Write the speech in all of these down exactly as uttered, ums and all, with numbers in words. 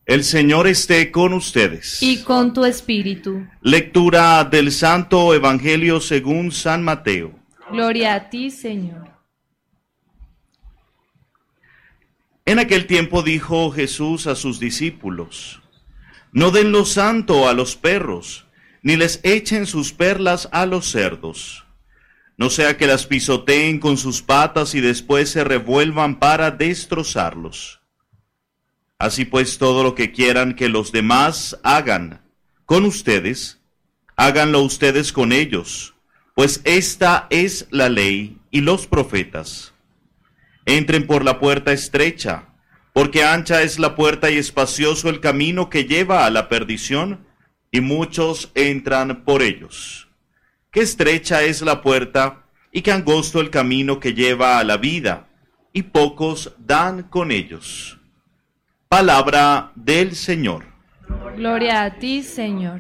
El Señor esté con ustedes. Y con tu espíritu. Lectura del Santo Evangelio según San Mateo. Gloria a ti, Señor. En aquel tiempo dijo Jesús a sus discípulos: No den lo santo a los perros, ni les echen sus perlas a los cerdos, no sea que las pisoteen con sus patas y después se revuelvan para destrozarlos. Así pues, todo lo que quieran que los demás hagan con ustedes, háganlo ustedes con ellos, pues esta es la ley y los profetas. Entren por la puerta estrecha, porque ancha es la puerta y espacioso el camino que lleva a la perdición, y muchos entran por ellos. Qué estrecha es la puerta y qué angosto el camino que lleva a la vida, y pocos dan con ellos. Palabra del Señor. Gloria a ti, Señor.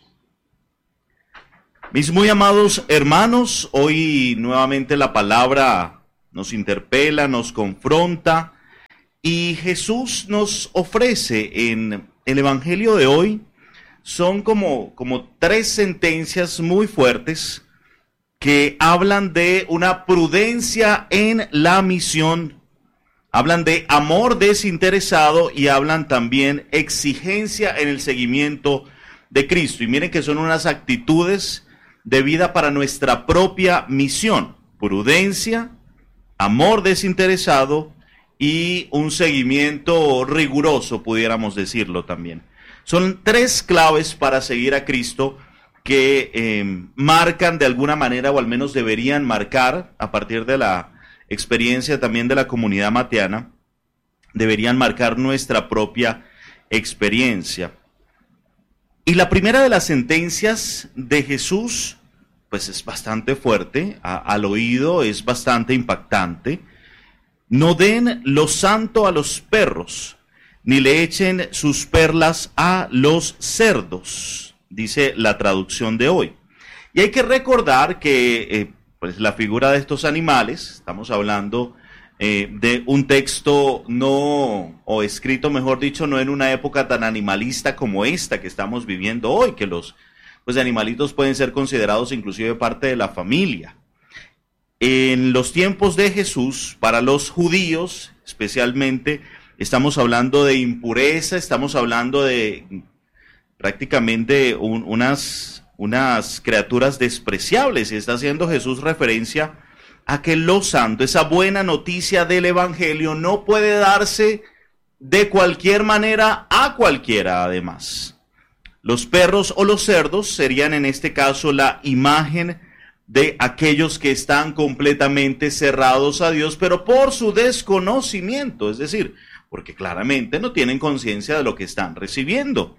Mis muy amados hermanos, hoy nuevamente la palabra nos interpela, nos confronta, y Jesús nos ofrece en el Evangelio de hoy, son como, como tres sentencias muy fuertes que hablan de una prudencia en la misión. Hablan de amor desinteresado y hablan también exigencia en el seguimiento de Cristo. Y miren que son unas actitudes de vida para nuestra propia misión. Prudencia, amor desinteresado y un seguimiento riguroso, pudiéramos decirlo también. Son tres claves para seguir a Cristo que eh, marcan de alguna manera, o al menos deberían marcar, a partir de la experiencia también de la comunidad mateana, deberían marcar nuestra propia experiencia. Y la primera de las sentencias de Jesús, pues es bastante fuerte, a, al oído es bastante impactante. No den lo santo a los perros, ni le echen sus perlas a los cerdos, dice la traducción de hoy. Y hay que recordar que eh, pues la figura de estos animales, estamos hablando eh, de un texto no, o escrito mejor dicho, no en una época tan animalista como esta que estamos viviendo hoy, que los pues, animalitos pueden ser considerados inclusive parte de la familia. En los tiempos de Jesús, para los judíos especialmente, estamos hablando de impureza, estamos hablando de prácticamente un, unas... unas criaturas despreciables, y está haciendo Jesús referencia a que lo santo, esa buena noticia del Evangelio, no puede darse de cualquier manera a cualquiera además. Los perros o los cerdos serían en este caso la imagen de aquellos que están completamente cerrados a Dios, pero por su desconocimiento, es decir, porque claramente no tienen conciencia de lo que están recibiendo.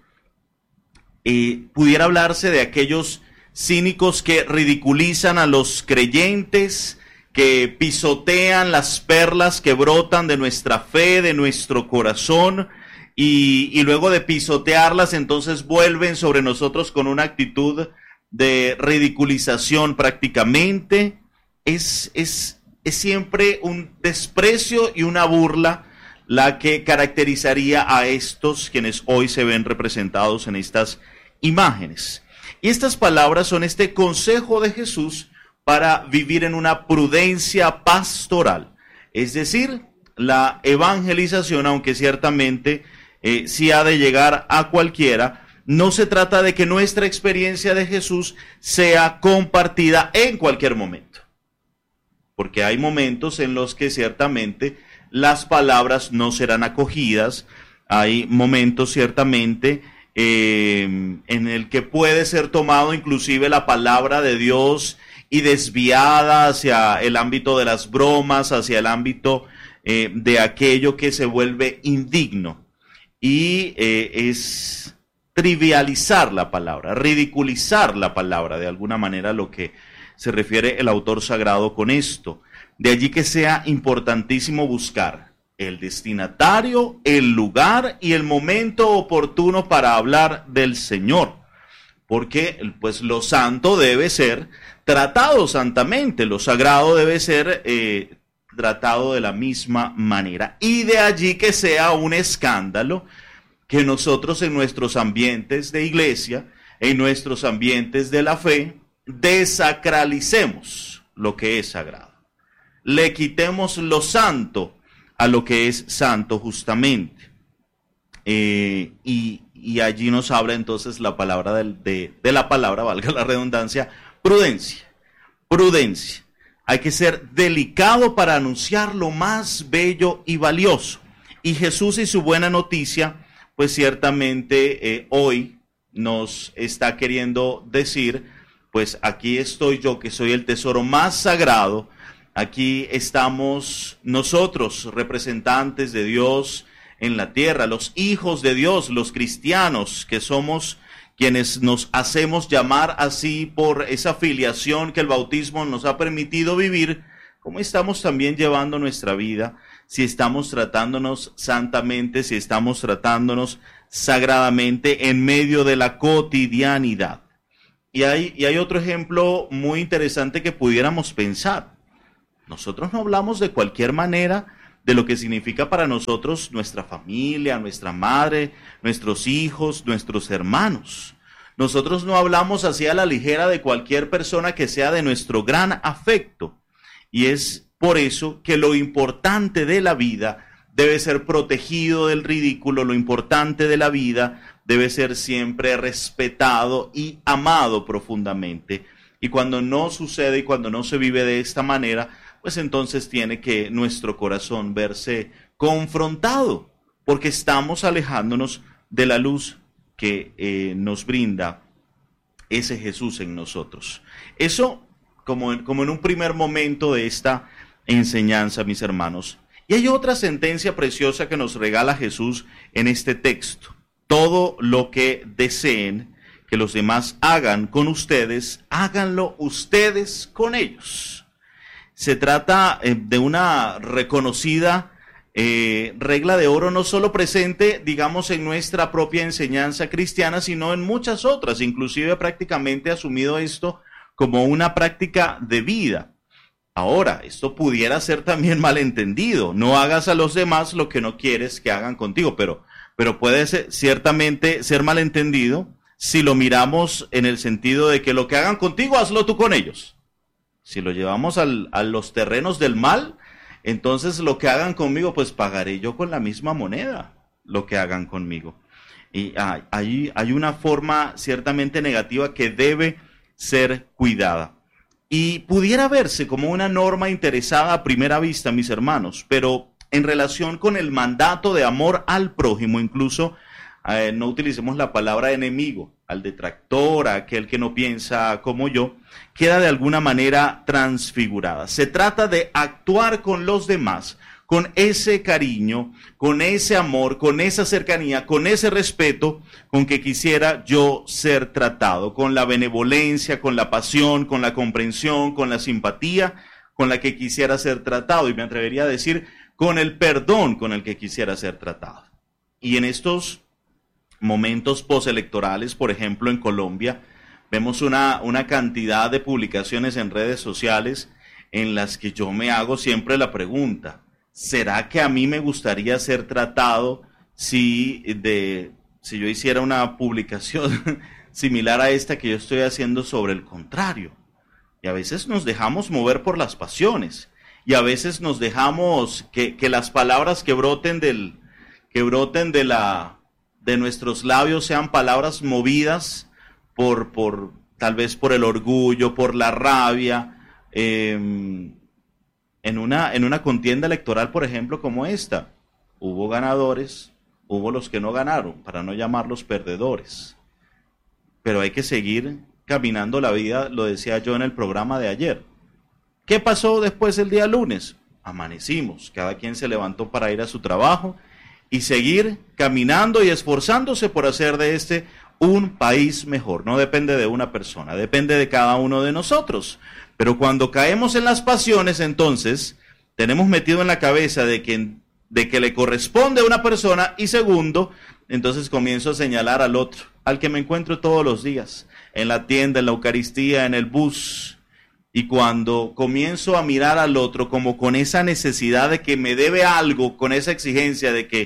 Eh, pudiera hablarse de aquellos cínicos que ridiculizan a los creyentes, que pisotean las perlas que brotan de nuestra fe, de nuestro corazón, y, y luego de pisotearlas, entonces vuelven sobre nosotros con una actitud de ridiculización prácticamente. Es, es, es siempre un desprecio y una burla la que caracterizaría a estos quienes hoy se ven representados en estas imágenes. Y estas palabras son este consejo de Jesús para vivir en una prudencia pastoral, es decir, la evangelización, aunque ciertamente eh, sí ha de llegar a cualquiera, no se trata de que nuestra experiencia de Jesús sea compartida en cualquier momento, porque hay momentos en los que ciertamente las palabras no serán acogidas, hay momentos ciertamente eh, en el que puede ser tomado inclusive la palabra de Dios y desviada hacia el ámbito de las bromas, hacia el ámbito eh, de aquello que se vuelve indigno, y eh, es trivializar la palabra, ridiculizar la palabra, de alguna manera lo que se refiere el autor sagrado con esto. De allí que sea importantísimo buscar el destinatario, el lugar y el momento oportuno para hablar del Señor, porque pues lo santo debe ser tratado santamente, lo sagrado debe ser eh, tratado de la misma manera, y de allí que sea un escándalo que nosotros en nuestros ambientes de iglesia, en nuestros ambientes de la fe, desacralicemos lo que es sagrado. Le quitemos lo santo a lo que es santo justamente. Eh, y, y allí nos habla entonces la palabra de, de, de la palabra, valga la redundancia, prudencia. Prudencia. Hay que ser delicado para anunciar lo más bello y valioso. Y Jesús y su buena noticia, pues ciertamente eh, hoy nos está queriendo decir, pues aquí estoy yo, que soy el tesoro más sagrado. Aquí estamos nosotros, representantes de Dios en la tierra, los hijos de Dios, los cristianos, que somos quienes nos hacemos llamar así por esa filiación que el bautismo nos ha permitido vivir. ¿Cómo estamos también llevando nuestra vida? Si estamos tratándonos santamente, si estamos tratándonos sagradamente en medio de la cotidianidad. Y hay, y hay otro ejemplo muy interesante que pudiéramos pensar. Nosotros no hablamos de cualquier manera de lo que significa para nosotros nuestra familia, nuestra madre, nuestros hijos, nuestros hermanos. Nosotros no hablamos así a la ligera de cualquier persona que sea de nuestro gran afecto. Y es por eso que lo importante de la vida debe ser protegido del ridículo, lo importante de la vida debe ser siempre respetado y amado profundamente. Y cuando no sucede y cuando no se vive de esta manera, pues entonces tiene que nuestro corazón verse confrontado, porque estamos alejándonos de la luz que eh, nos brinda ese Jesús en nosotros. Eso como en, como en un primer momento de esta enseñanza, mis hermanos. Y hay otra sentencia preciosa que nos regala Jesús en este texto. Todo lo que deseen que los demás hagan con ustedes, háganlo ustedes con ellos. Se trata eh, de una reconocida eh, regla de oro, no solo presente, digamos, en nuestra propia enseñanza cristiana, sino en muchas otras, inclusive prácticamente asumido esto como una práctica de vida. Ahora, esto pudiera ser también malentendido. No hagas a los demás lo que no quieres que hagan contigo, pero, pero puede ser, ciertamente ser malentendido si lo miramos en el sentido de que lo que hagan contigo, hazlo tú con ellos. Si lo llevamos al, a los terrenos del mal, entonces lo que hagan conmigo, pues pagaré yo con la misma moneda lo que hagan conmigo. Y hay, hay, hay una forma ciertamente negativa que debe ser cuidada. Y pudiera verse como una norma interesada a primera vista, mis hermanos, pero en relación con el mandato de amor al prójimo, incluso eh, no utilicemos la palabra enemigo, al detractor, a aquel que no piensa como yo, queda de alguna manera transfigurada. Se trata de actuar con los demás, con ese cariño, con ese amor, con esa cercanía, con ese respeto con que quisiera yo ser tratado, con la benevolencia, con la pasión, con la comprensión, con la simpatía con la que quisiera ser tratado, y me atrevería a decir, con el perdón con el que quisiera ser tratado. Y en estos momentos postelectorales, por ejemplo en Colombia, vemos una, una cantidad de publicaciones en redes sociales en las que yo me hago siempre la pregunta, ¿será que a mí me gustaría ser tratado si, de, si yo hiciera una publicación similar a esta que yo estoy haciendo sobre el contrario? Y a veces nos dejamos mover por las pasiones, y a veces nos dejamos que, que las palabras que broten, del, que broten de, la, de nuestros labios sean palabras movidas por, por tal vez por el orgullo, por la rabia, eh, En una, en una contienda electoral, por ejemplo, como esta, hubo ganadores, hubo los que no ganaron, para no llamarlos perdedores. Pero hay que seguir caminando la vida, lo decía yo en el programa de ayer. ¿Qué pasó después el día lunes? Amanecimos, cada quien se levantó para ir a su trabajo y seguir caminando y esforzándose por hacer de este un país mejor. No depende de una persona, depende de cada uno de nosotros. Pero cuando caemos en las pasiones, entonces tenemos metido en la cabeza de que, de que le corresponde a una persona, y segundo, entonces comienzo a señalar al otro, al que me encuentro todos los días, en la tienda, en la Eucaristía, en el bus. Y cuando comienzo a mirar al otro como con esa necesidad de que me debe algo, con esa exigencia de que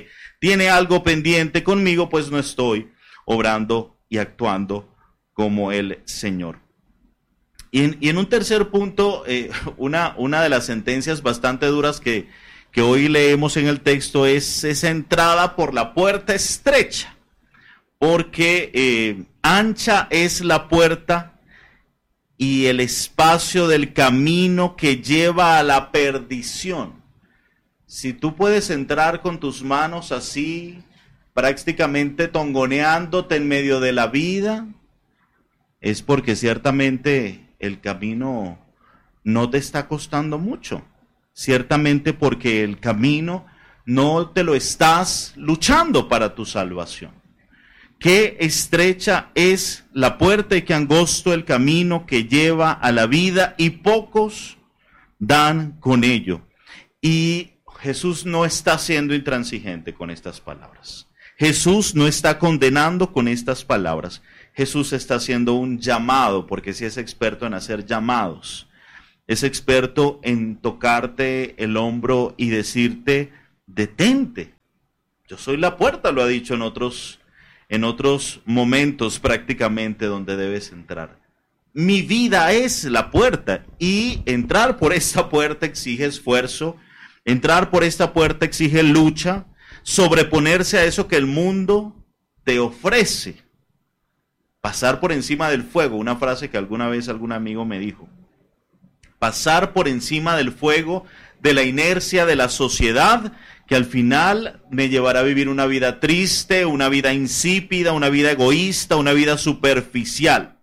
tiene algo pendiente conmigo, pues no estoy obrando y actuando como el Señor. Y en, y en un tercer punto, eh, una, una de las sentencias bastante duras que, que hoy leemos en el texto es esa entrada por la puerta estrecha, porque eh, ancha es la puerta y el espacio del camino que lleva a la perdición. Si tú puedes entrar con tus manos así, prácticamente tongoneándote en medio de la vida, es porque ciertamente el camino no te está costando mucho. Ciertamente porque el camino no te lo estás luchando para tu salvación. Qué estrecha es la puerta y qué angosto el camino que lleva a la vida, y pocos dan con ello. Y Jesús no está siendo intransigente con estas palabras. Jesús no está condenando con estas palabras. Jesús está haciendo un llamado, porque sí es experto en hacer llamados. Es experto en tocarte el hombro y decirte, detente. Yo soy la puerta, lo ha dicho en otros, en otros momentos prácticamente donde debes entrar. Mi vida es la puerta, y entrar por esta puerta exige esfuerzo, entrar por esta puerta exige lucha, sobreponerse a eso que el mundo te ofrece. Pasar por encima del fuego, una frase que alguna vez algún amigo me dijo. Pasar por encima del fuego, de la inercia de la sociedad, que al final me llevará a vivir una vida triste, una vida insípida, una vida egoísta, una vida superficial.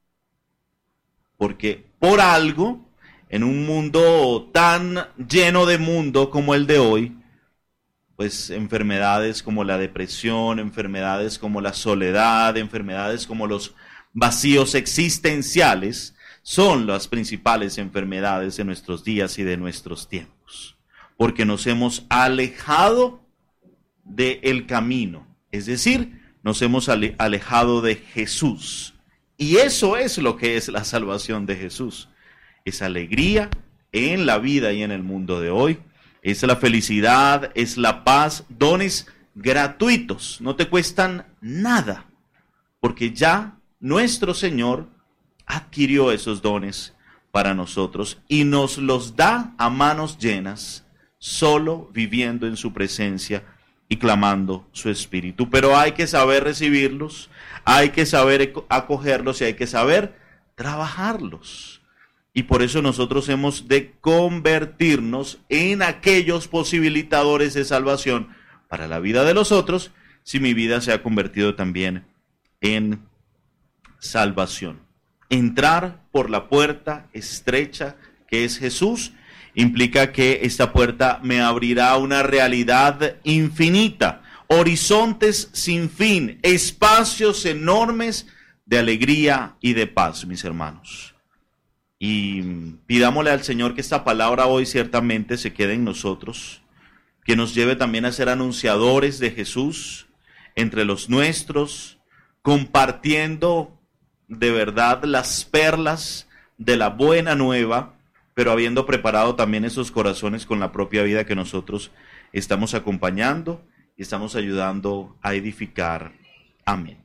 Porque por algo, en un mundo tan lleno de mundo como el de hoy, pues enfermedades como la depresión, enfermedades como la soledad, enfermedades como los vacíos existenciales, son las principales enfermedades de nuestros días y de nuestros tiempos, porque nos hemos alejado del camino, es decir, nos hemos alejado de Jesús, y eso es lo que es la salvación de Jesús, es alegría en la vida y en el mundo de hoy. Es la felicidad, es la paz, dones gratuitos, no te cuestan nada, porque ya nuestro Señor adquirió esos dones para nosotros y nos los da a manos llenas, solo viviendo en su presencia y clamando su Espíritu. Pero hay que saber recibirlos, hay que saber acogerlos y hay que saber trabajarlos. Y por eso nosotros hemos de convertirnos en aquellos posibilitadores de salvación para la vida de los otros, si mi vida se ha convertido también en salvación. Entrar por la puerta estrecha que es Jesús implica que esta puerta me abrirá una realidad infinita, horizontes sin fin, espacios enormes de alegría y de paz, mis hermanos. Y pidámosle al Señor que esta palabra hoy ciertamente se quede en nosotros, que nos lleve también a ser anunciadores de Jesús entre los nuestros, compartiendo de verdad las perlas de la buena nueva, pero habiendo preparado también esos corazones con la propia vida que nosotros estamos acompañando y estamos ayudando a edificar. Amén.